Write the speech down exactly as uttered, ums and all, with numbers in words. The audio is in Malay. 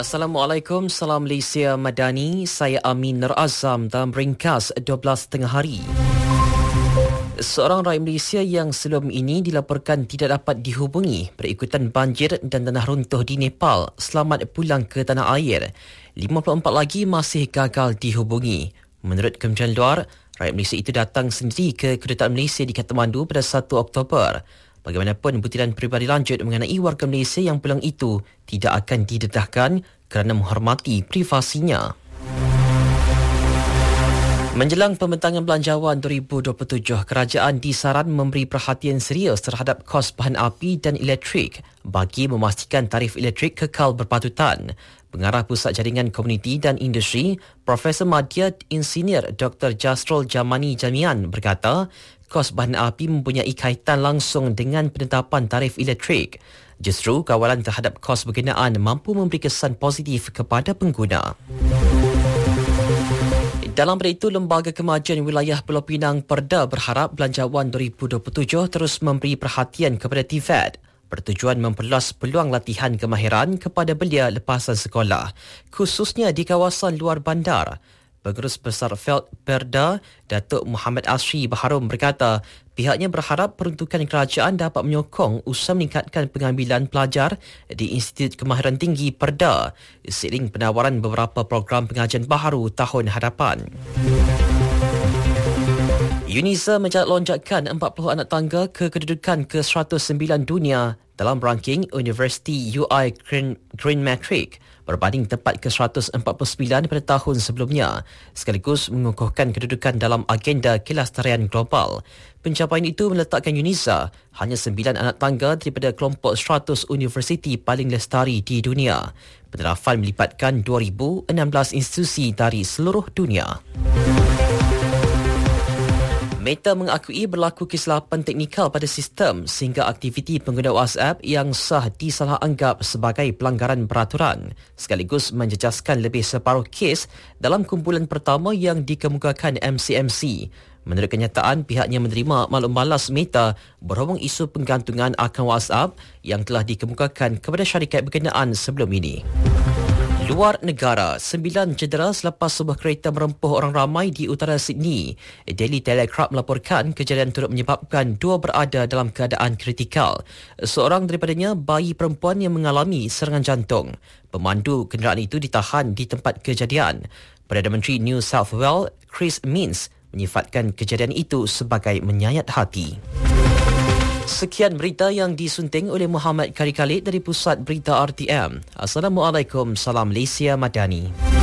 Assalamualaikum, salam Malaysia Madani. Saya Amin Nur Azam dalam ringkas dua belas tengah hari. Seorang rakyat Malaysia yang sebelum ini dilaporkan tidak dapat dihubungi berikutan banjir dan tanah runtuh di Nepal selamat pulang ke tanah air. lima puluh empat lagi masih gagal dihubungi. Menurut Kementerian Luar, rakyat Malaysia itu datang sendiri ke Kedutaan Malaysia di Kathmandu pada satu Oktober. Bagaimanapun, butiran peribadi lanjut mengenai warga Malaysia yang pulang itu tidak akan didedahkan kerana menghormati privasinya. Menjelang pembentangan belanjawan dua ribu dua puluh tujuh, kerajaan disaran memberi perhatian serius terhadap kos bahan api dan elektrik bagi memastikan tarif elektrik kekal berpatutan. Pengarah Pusat Jaringan Komuniti dan Industri, Profesor Madya Insinyur Doktor Jasrul Jamani Jamian berkata, kos bahan api mempunyai kaitan langsung dengan penetapan tarif elektrik. Justru kawalan terhadap kos berkenaan mampu memberi kesan positif kepada pengguna. Dalam pada itu, Lembaga Kemajuan Wilayah Pulau Pinang Perda berharap belanjawan dua ribu dua puluh tujuh terus memberi perhatian kepada T V E D bertujuan memperluas peluang latihan kemahiran kepada belia lepasan sekolah, khususnya di kawasan luar bandar. Pengurus Besar Felt Perda, Datuk Muhammad Asri Baharum berkata, pihaknya berharap peruntukan kerajaan dapat menyokong usaha meningkatkan pengambilan pelajar di Institut Kemahiran Tinggi Perda seiring penawaran beberapa program pengajian baharu tahun hadapan. UNISA mencatat lonjakan empat puluh anak tangga ke kedudukan ke seratus sembilan dunia dalam ranking University U I Green, Green Metric berbanding tempat ke seratus empat puluh sembilan pada tahun sebelumnya, sekaligus mengukuhkan kedudukan dalam agenda kelestarian global. Pencapaian itu meletakkan UNISA hanya sembilan anak tangga daripada kelompok seratus universiti paling lestari di dunia. Penerapan melibatkan dua ribu enam belas institusi dari seluruh dunia. Meta mengakui berlaku kesilapan teknikal pada sistem sehingga aktiviti pengguna WhatsApp yang sah disalah anggap sebagai pelanggaran peraturan, sekaligus menjejaskan lebih separuh kes dalam kumpulan pertama yang dikemukakan M C M C. Menurut kenyataan, pihaknya menerima maklum balas Meta berhubung isu penggantungan akaun WhatsApp yang telah dikemukakan kepada syarikat berkenaan sebelum ini. Luar negara, sembilan cedera selepas sebuah kereta merempuh orang ramai di utara Sydney. Daily Telegraph melaporkan kejadian turut menyebabkan dua berada dalam keadaan kritikal. Seorang daripadanya bayi perempuan yang mengalami serangan jantung. Pemandu kenderaan itu ditahan di tempat kejadian. Perdana Menteri New South Wales, Chris Minns, menyifatkan kejadian itu sebagai menyayat hati. Sekian berita yang disunting oleh Muhammad Kari Khalid dari Pusat Berita R T M. Assalamualaikum, salam Malaysia Madani.